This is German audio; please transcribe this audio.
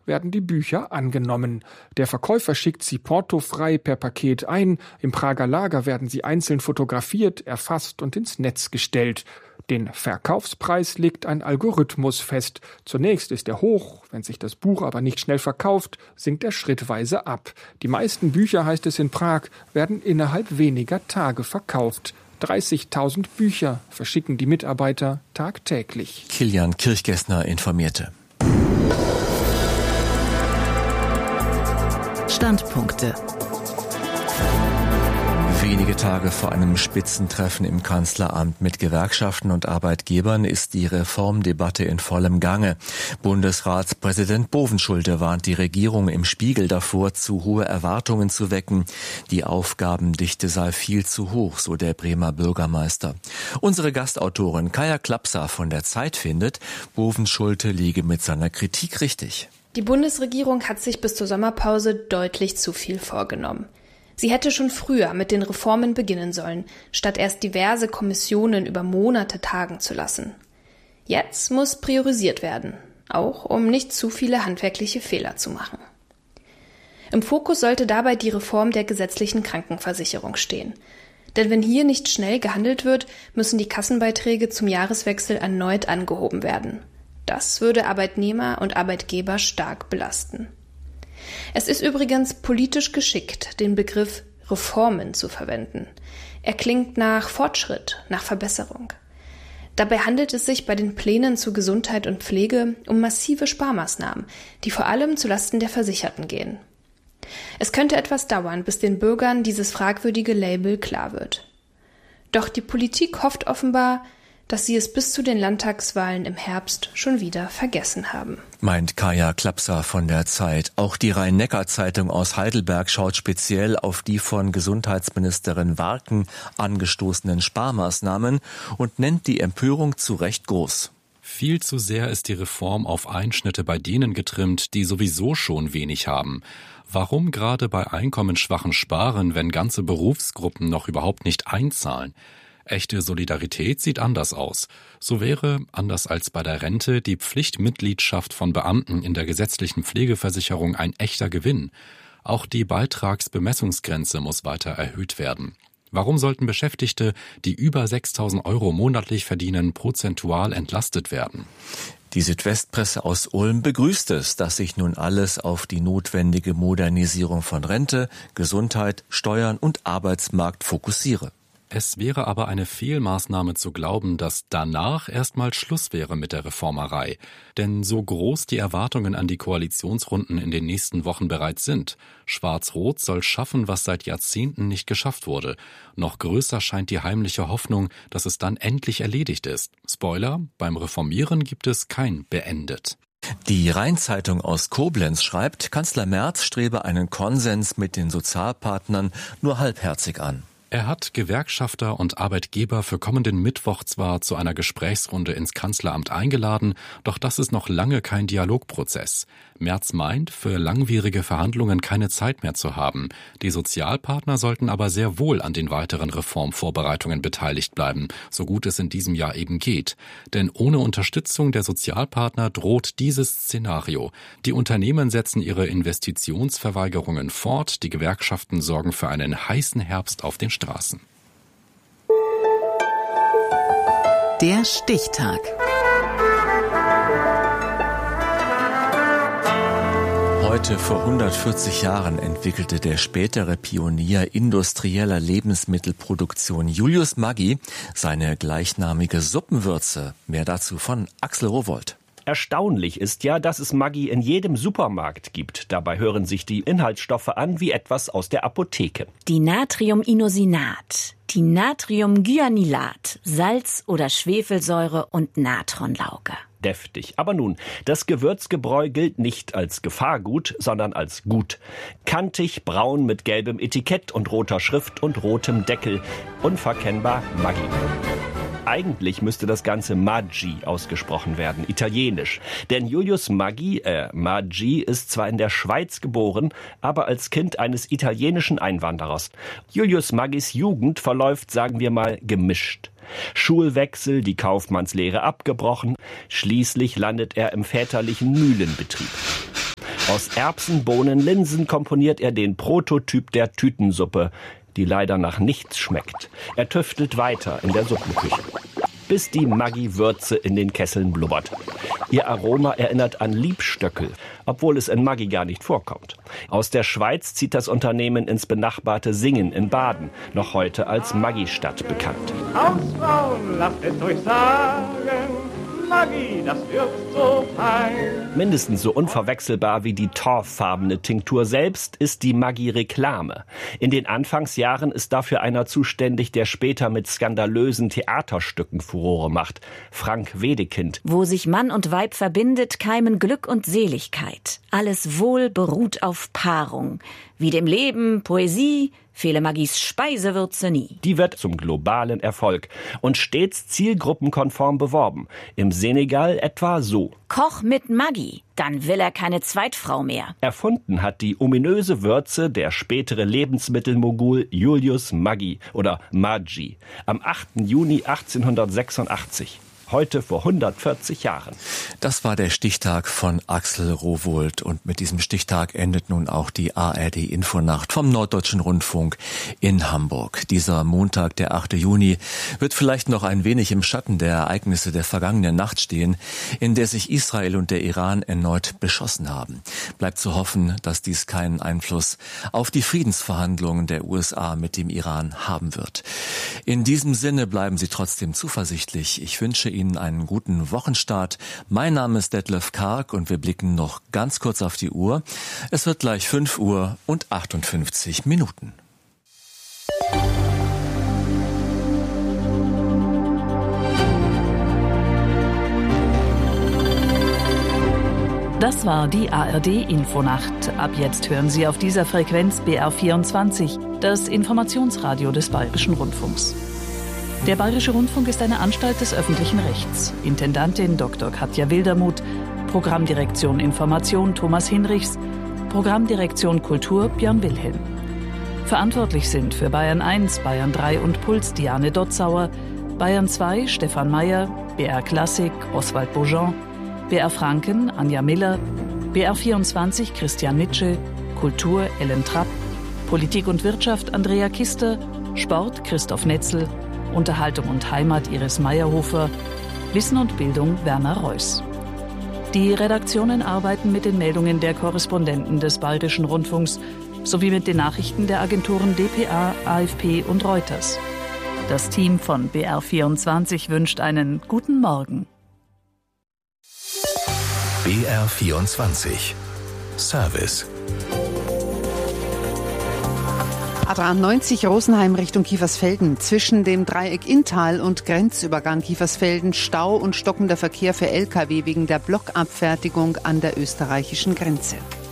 werden die Bücher angenommen. Der Verkäufer schickt sie portofrei per Paket ein. Im Prager Lager werden sie einzeln fotografiert, erfasst und ins Netz gestellt. Den Verkaufspreis legt ein Algorithmus fest. Zunächst ist er hoch, wenn sich das Buch aber nicht schnell verkauft, sinkt er schrittweise ab. Die meisten Bücher, heißt es in Prag, werden innerhalb weniger Tage verkauft. 30.000 Bücher verschicken die Mitarbeiter tagtäglich. Kilian Kirchgessner informierte. Standpunkte. Wenige Tage vor einem Spitzentreffen im Kanzleramt mit Gewerkschaften und Arbeitgebern ist die Reformdebatte in vollem Gange. Bundesratspräsident Bovenschulte warnt die Regierung im Spiegel davor, zu hohe Erwartungen zu wecken. Die Aufgabendichte sei viel zu hoch, so der Bremer Bürgermeister. Unsere Gastautorin Kaja Klapser von der Zeit findet, Bovenschulte liege mit seiner Kritik richtig. Die Bundesregierung hat sich bis zur Sommerpause deutlich zu viel vorgenommen. Sie hätte schon früher mit den Reformen beginnen sollen, statt erst diverse Kommissionen über Monate tagen zu lassen. Jetzt muss priorisiert werden, auch um nicht zu viele handwerkliche Fehler zu machen. Im Fokus sollte dabei die Reform der gesetzlichen Krankenversicherung stehen. Denn wenn hier nicht schnell gehandelt wird, müssen die Kassenbeiträge zum Jahreswechsel erneut angehoben werden. Das würde Arbeitnehmer und Arbeitgeber stark belasten. Es ist übrigens politisch geschickt, den Begriff Reformen zu verwenden. Er klingt nach Fortschritt, nach Verbesserung. Dabei handelt es sich bei den Plänen zu Gesundheit und Pflege um massive Sparmaßnahmen, die vor allem zulasten der Versicherten gehen. Es könnte etwas dauern, bis den Bürgern dieses fragwürdige Label klar wird. Doch die Politik hofft offenbar, dass sie es bis zu den Landtagswahlen im Herbst schon wieder vergessen haben. Meint Kaja Klapser von der Zeit. Auch die Rhein-Neckar-Zeitung aus Heidelberg schaut speziell auf die von Gesundheitsministerin Warken angestoßenen Sparmaßnahmen und nennt die Empörung zu Recht groß. Viel zu sehr ist die Reform auf Einschnitte bei denen getrimmt, die sowieso schon wenig haben. Warum gerade bei Einkommensschwachen sparen, wenn ganze Berufsgruppen noch überhaupt nicht einzahlen? Echte Solidarität sieht anders aus. So wäre, anders als bei der Rente, die Pflichtmitgliedschaft von Beamten in der gesetzlichen Pflegeversicherung ein echter Gewinn. Auch die Beitragsbemessungsgrenze muss weiter erhöht werden. Warum sollten Beschäftigte, die über 6.000 € monatlich verdienen, prozentual entlastet werden? Die Südwestpresse aus Ulm begrüßt es, dass sich nun alles auf die notwendige Modernisierung von Rente, Gesundheit, Steuern und Arbeitsmarkt fokussiere. Es wäre aber eine Fehlmaßnahme zu glauben, dass danach erstmal Schluss wäre mit der Reformerei. Denn so groß die Erwartungen an die Koalitionsrunden in den nächsten Wochen bereits sind, Schwarz-Rot soll schaffen, was seit Jahrzehnten nicht geschafft wurde. Noch größer scheint die heimliche Hoffnung, dass es dann endlich erledigt ist. Spoiler, beim Reformieren gibt es kein Beendet. Die Rhein-Zeitung aus Koblenz schreibt, Kanzler Merz strebe einen Konsens mit den Sozialpartnern nur halbherzig an. Er hat Gewerkschafter und Arbeitgeber für kommenden Mittwoch zwar zu einer Gesprächsrunde ins Kanzleramt eingeladen, doch das ist noch lange kein Dialogprozess. Merz meint, für langwierige Verhandlungen keine Zeit mehr zu haben. Die Sozialpartner sollten aber sehr wohl an den weiteren Reformvorbereitungen beteiligt bleiben, so gut es in diesem Jahr eben geht. Denn ohne Unterstützung der Sozialpartner droht dieses Szenario. Die Unternehmen setzen ihre Investitionsverweigerungen fort, die Gewerkschaften sorgen für einen heißen Herbst auf den Straßen. Der Stichtag. Heute vor 140 Jahren entwickelte der spätere Pionier industrieller Lebensmittelproduktion Julius Maggi seine gleichnamige Suppenwürze. Mehr dazu von Axel Rowohlt. Erstaunlich ist ja, dass es Maggi in jedem Supermarkt gibt. Dabei hören sich die Inhaltsstoffe an wie etwas aus der Apotheke. Die Natriuminosinat, die Natriumgyanilat, Salz- oder Schwefelsäure und Natronlauge. Deftig. Aber nun, das Gewürzgebräu gilt nicht als Gefahrgut, sondern als gut. Kantig, braun mit gelbem Etikett und roter Schrift und rotem Deckel. Unverkennbar Maggi. Eigentlich müsste das Ganze Maggi ausgesprochen werden, italienisch. Denn Julius Maggi ist zwar in der Schweiz geboren, aber als Kind eines italienischen Einwanderers. Julius Maggis Jugend verläuft, sagen wir mal, gemischt. Schulwechsel, die Kaufmannslehre abgebrochen. Schließlich landet er im väterlichen Mühlenbetrieb. Aus Erbsen, Bohnen, Linsen komponiert er den Prototyp der Tütensuppe, die leider nach nichts schmeckt. Er tüftelt weiter in der Suppenküche, bis die Maggi-Würze in den Kesseln blubbert. Ihr Aroma erinnert an Liebstöckel, obwohl es in Maggi gar nicht vorkommt. Aus der Schweiz zieht das Unternehmen ins benachbarte Singen in Baden, noch heute als Maggi-Stadt bekannt. Hausfrauen, lasst es euch sagen, Maggi, das wird so fein. Mindestens so unverwechselbar wie die torffarbene Tinktur selbst ist die Maggi-Reklame. In den Anfangsjahren ist dafür einer zuständig, der später mit skandalösen Theaterstücken Furore macht. Frank Wedekind. Wo sich Mann und Weib verbindet, keimen Glück und Seligkeit. Alles Wohl beruht auf Paarung. Wie dem Leben, Poesie, fehle Maggis Speisewürze nie. Die wird zum globalen Erfolg und stets zielgruppenkonform beworben. Im Senegal etwa so. Koch mit Maggi, dann will er keine Zweitfrau mehr. Erfunden hat die ominöse Würze der spätere Lebensmittelmogul Julius Maggi oder Maggi am 8. Juni 1886. Heute vor 140 Jahren. Das war der Stichtag von Axel Rowohlt. Und mit diesem Stichtag endet nun auch die ARD-Infonacht vom Norddeutschen Rundfunk in Hamburg. Dieser Montag, der 8. Juni, wird vielleicht noch ein wenig im Schatten der Ereignisse der vergangenen Nacht stehen, in der sich Israel und der Iran erneut beschossen haben. Bleibt zu hoffen, dass dies keinen Einfluss auf die Friedensverhandlungen der USA mit dem Iran haben wird. In diesem Sinne bleiben Sie trotzdem zuversichtlich. Ich wünsche Ihnen einen guten Wochenstart. Mein Name ist Detlef Karg und wir blicken noch ganz kurz auf die Uhr. Es wird gleich 5 Uhr und 58 Minuten. Das war die ARD-Infonacht. Ab jetzt hören Sie auf dieser Frequenz BR24, das Informationsradio des Bayerischen Rundfunks. Der Bayerische Rundfunk ist eine Anstalt des öffentlichen Rechts. Intendantin Dr. Katja Wildermuth, Programmdirektion Information Thomas Hinrichs, Programmdirektion Kultur Björn Wilhelm. Verantwortlich sind für Bayern 1, Bayern 3 und Puls Diane Dotzauer, Bayern 2 Stefan Mayer, BR Klassik Oswald Beaujean, BR Franken Anja Miller, BR 24 Christian Nitsche, Kultur Ellen Trapp, Politik und Wirtschaft Andrea Kister, Sport Christoph Netzel, Unterhaltung und Heimat Iris Meyerhofer, Wissen und Bildung Werner Reuss. Die Redaktionen arbeiten mit den Meldungen der Korrespondenten des Bayerischen Rundfunks sowie mit den Nachrichten der Agenturen dpa, AFP und Reuters. Das Team von BR24 wünscht einen guten Morgen. BR24 Service. A93 Rosenheim Richtung Kiefersfelden. Zwischen dem Dreieck Inntal und Grenzübergang Kiefersfelden Stau und stockender Verkehr für Lkw wegen der Blockabfertigung an der österreichischen Grenze.